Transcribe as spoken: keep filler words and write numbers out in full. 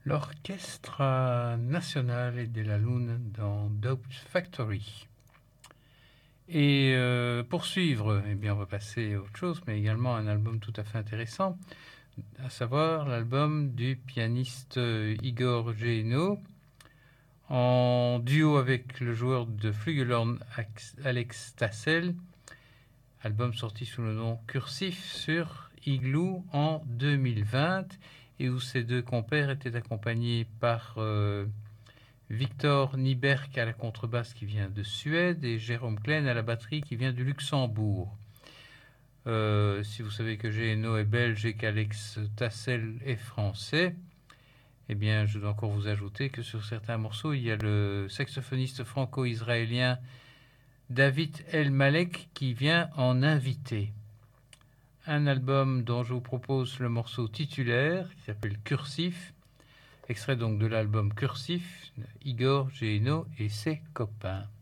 L'Orchestra Nazionale della Luna dans Doubt Factory. Et euh, pour suivre, eh bien, on va passer à autre chose, mais également un album tout à fait intéressant, à savoir l'album du pianiste Igor Geino, en duo avec le joueur de flugelhorn Alex Tassel, album sorti sous le nom Cursif sur Igloo en deux mille vingt, et où ces deux compères étaient accompagnés par euh, Victor Nyberg à la contrebasse qui vient de Suède et Jérôme Klein à la batterie qui vient du Luxembourg. Euh, si vous savez que Geino est belge et qu'Alex Tassel est français, eh bien je dois encore vous ajouter que sur certains morceaux il y a le saxophoniste franco-israélien David El Malek qui vient en invité. Un album dont je vous propose le morceau titulaire qui s'appelle Cursif, extrait donc de l'album Cursif, Igor Geino et ses copains.